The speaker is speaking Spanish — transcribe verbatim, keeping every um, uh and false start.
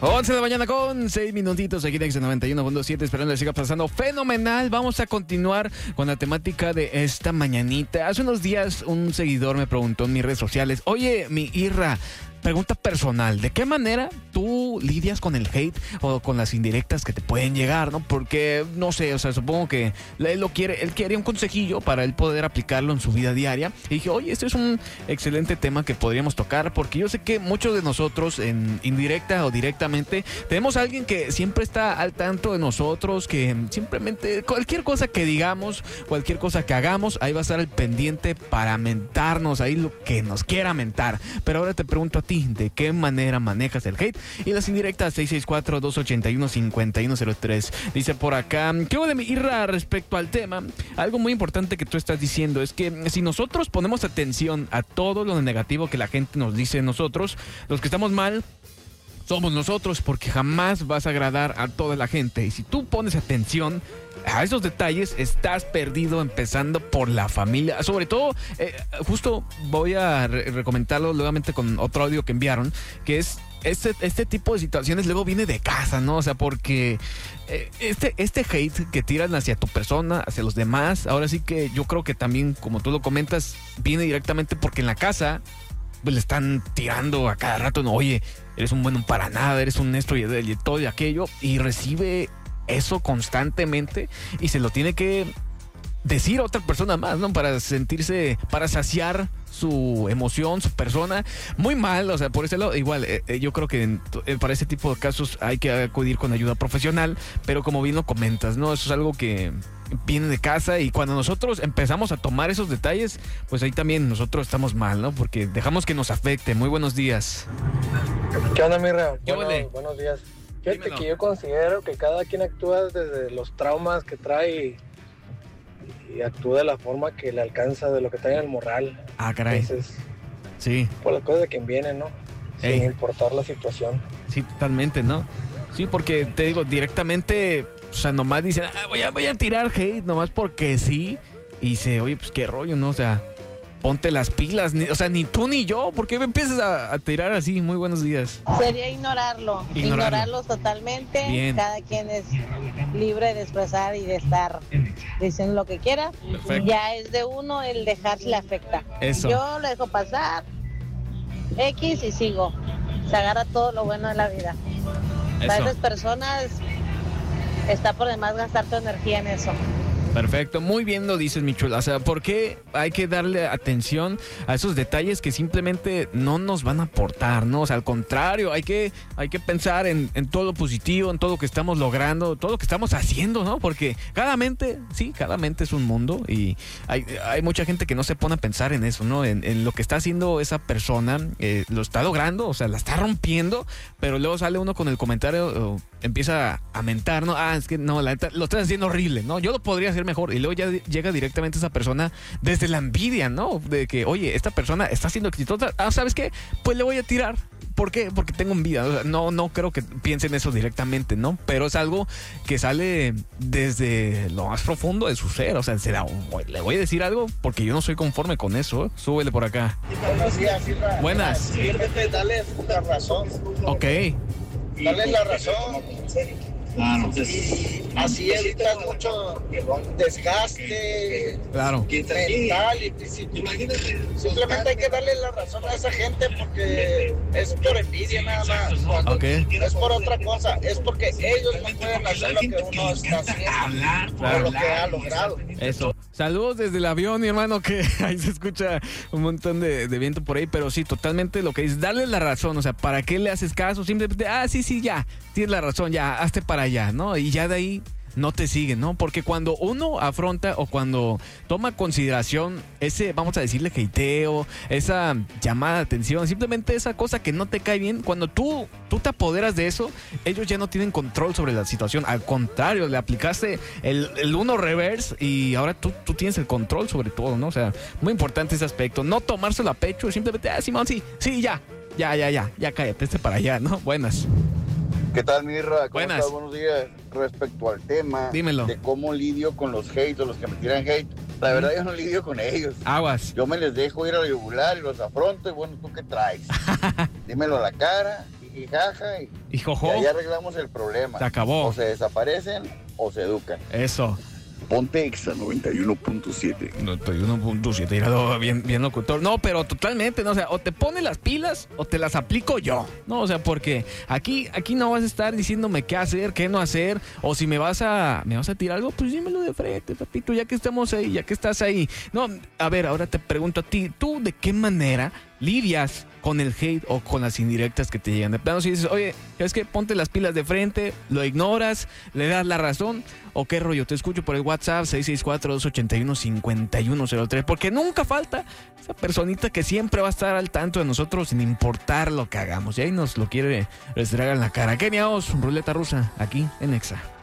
once de la mañana con seis minutitos aquí en X noventa y uno punto siete, esperando que siga pasando fenomenal. Vamos a continuar con la temática de esta mañanita. Hace unos días un seguidor me preguntó en mis redes sociales: oye, mi Irra, pregunta personal, ¿de qué manera tú lidias con el hate o con las indirectas que te pueden llegar, no? Porque, no sé, o sea, supongo que él lo quiere, él quería un consejillo para él poder aplicarlo en su vida diaria. Y dije, oye, este es un excelente tema que podríamos tocar, porque yo sé que muchos de nosotros, en indirecta o directamente, tenemos a alguien que siempre está al tanto de nosotros, que simplemente cualquier cosa que digamos, cualquier cosa que hagamos, ahí va a estar el pendiente para mentarnos, ahí lo que nos quiera mentar. Pero ahora te pregunto a ti, ¿de qué manera manejas el hate? Y las indirectas, seis seis cuatro, dos ocho uno, cinco uno cero tres. Dice por acá, ¿qué hubo de mi Irra respecto al tema? Algo muy importante que tú estás diciendo es que si nosotros ponemos atención a todo lo negativo que la gente nos dice de nosotros, los que estamos mal somos nosotros, porque jamás vas a agradar a toda la gente. Y si tú pones atención a esos detalles, estás perdido, empezando por la familia. Sobre todo, eh, justo voy a re- recomendarlo nuevamente con otro audio que enviaron, que es este, este tipo de situaciones luego viene de casa, ¿no? O sea, porque eh, este, este hate que tiran hacia tu persona, hacia los demás, ahora sí que yo creo que también, como tú lo comentas, viene directamente porque en la casa pues le están tirando a cada rato, no, oye, eres un bueno para nada, eres un esto y, y todo y aquello, y recibe eso constantemente y se lo tiene que decir a otra persona más, ¿no? Para sentirse, para saciar su emoción, su persona. Muy mal, o sea, por ese lado, igual, eh, yo creo que en, eh, para ese tipo de casos hay que acudir con ayuda profesional, pero como bien lo comentas, ¿no? Eso es algo que viene de casa, y cuando nosotros empezamos a tomar esos detalles, pues ahí también nosotros estamos mal, ¿no? Porque dejamos que nos afecte. Muy buenos días. ¿Qué onda, Mirra? ¿Qué Bueno, vale? buenos días. Fíjate Dímelo. que yo considero que cada quien actúa desde los traumas que trae y, y actúa de la forma que le alcanza, de lo que trae en el moral. Ah, caray. Entonces, Sí, por las cosas de quien viene, ¿no? Ey. Sin importar la situación. sí, totalmente, ¿no? Sí, porque te digo, directamente, o sea, nomás dicen, ah, voy, a, voy a tirar hate, nomás porque sí. Y dice, oye, pues qué rollo, ¿no? O sea, ponte las pilas, ni, o sea, ni tú ni yo, ¿por qué me empiezas a, a tirar así? Muy buenos días. Sería ignorarlo, Ignorarlo. ignorarlos totalmente. Bien. Cada quien es libre de expresar y de estar diciendo lo que quiera. Perfecto. Ya es de uno el dejarse le afecta. Eso. Yo lo dejo pasar, X y sigo. Se agarra todo lo bueno de la vida. Para Eso. esas personas está por demás gastar tu energía en eso. Perfecto, muy bien lo dices, mi chula. O sea, ¿por qué hay que darle atención a esos detalles que simplemente no nos van a aportar, ¿no? O sea, al contrario, hay que, hay que pensar en, en todo lo positivo, en todo lo que estamos logrando, todo lo que estamos haciendo, ¿no? Porque cada mente, sí, cada mente es un mundo, y hay, hay mucha gente que no se pone a pensar en eso, ¿no? En, en lo que está haciendo esa persona, eh, lo está logrando, o sea, la está rompiendo, pero luego sale uno con el comentario, o empieza a mentar, ¿no? Ah, es que no, la neta, lo estás haciendo horrible, ¿no? Yo lo podría hacer mejor. Y luego ya llega directamente esa persona desde la envidia, ¿no? De que, oye, esta persona está siendo exitosa. Ah, ¿sabes qué? Pues le voy a tirar. ¿Por qué? Porque tengo envidia. O sea, no, no creo que piensen eso directamente, ¿no? Pero es algo que sale desde lo más profundo de su ser. O sea, será, le voy a decir algo porque yo no soy conforme con eso, ¿eh? Súbele por acá. Buenos días, Irra. Buenas. Simplemente dale la razón. Ok. Dale la razón. Y así evitas mucho desgaste Claro. mental y físico. Simplemente hay que darle la razón a esa gente porque es por envidia nada más. Ok. No es por otra cosa, es porque ellos no pueden hacer lo que uno está haciendo o lo que ha logrado. Eso. Saludos desde el avión, mi hermano, que ahí se escucha un montón de, de viento por ahí, pero sí, totalmente lo que dices, darle la razón, o sea, ¿para qué le haces caso? Simplemente, ah, sí, sí, ya, tienes la razón, ya, hazte para allá, ¿no? Y ya de ahí no te siguen, ¿no? Porque cuando uno afronta o cuando toma consideración ese, vamos a decirle, hateo, esa llamada de atención, simplemente esa cosa que no te cae bien, cuando tú, tú te apoderas de eso, ellos ya no tienen control sobre la situación. Al contrario, le aplicaste el, el uno reverse y ahora tú, tú tienes el control sobre todo, ¿no? O sea, muy importante ese aspecto. No tomárselo a pecho, simplemente, ah, Simón, sí, sí, ya, ya, ya, ya, ya cállate, este para allá, ¿no? Buenas. ¿Qué tal, Mirra? ¿Cómo Buenas. estás? Buenos días. Respecto al tema Dímelo. de cómo lidio con los hate o los que me tiran hate, la verdad yo no lidio con ellos. Aguas. Yo me les dejo ir a la yugular y los afronto y bueno, ¿tú qué traes? Dímelo a la cara jiji, jaja, y, Y jojo. y ahí arreglamos el problema. Se acabó. O se desaparecen o se educan. Eso. Ponte Exa noventa y uno punto siete. noventa y uno punto siete, tirado bien, bien locutor. No, pero totalmente, no, o sea, o te pones las pilas o te las aplico yo. No, o sea, porque aquí, aquí no vas a estar diciéndome qué hacer, qué no hacer, o si me vas a, me vas a tirar algo, pues dímelo de frente, papito, ya que estamos ahí, ya que estás ahí. No, a ver, ahora te pregunto a ti, ¿tú de qué manera lidias con el hate o con las indirectas que te llegan? De plano, si dices, oye, es que ponte las pilas de frente, lo ignoras, le das la razón, o qué rollo, te escucho por el WhatsApp seis seis cuatro, dos ocho uno, cinco uno cero tres, porque nunca falta esa personita que siempre va a estar al tanto de nosotros sin importar lo que hagamos, y ahí nos lo quiere restregar en la cara. Kenia Os, ruleta rusa, aquí en Exa.